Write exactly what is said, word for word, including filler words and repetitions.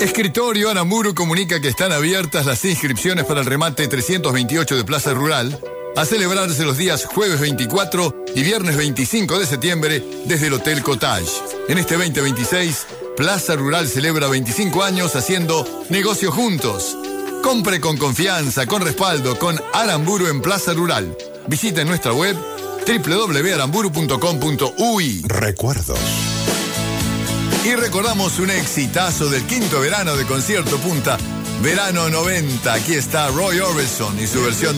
Escritorio Aramburu comunica que están abiertas las inscripciones para el remate trescientos veintiocho de Plaza Rural, a celebrarse los días jueves veinticuatro y viernes veinticinco de septiembre desde el Hotel Cottage. En este veinte veintiséis, Plaza Rural celebra veinticinco años haciendo negocio juntos. Compre con confianza, con respaldo, con Aramburu en Plaza Rural. Visite nuestra web doble u doble u doble u punto aramburu punto com punto u i. Recuerdos. Y recordamos un exitazo del quinto verano de Concierto Punta, Verano noventa. Aquí está Roy Orbison y su versión